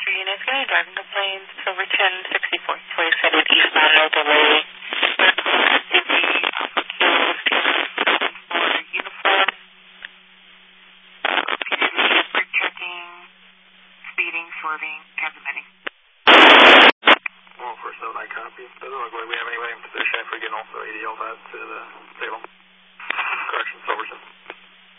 units getting a driving complaint. Over 1064. Police headed eastbound, no delay. Activity, Alpha Kilo, for uniform. PD brake checking, speeding, swerving, cabin many. Well, first note, I copy. Doesn't look like we have anybody in position. If we can also ADL that to the Salem. Correction, Silverton.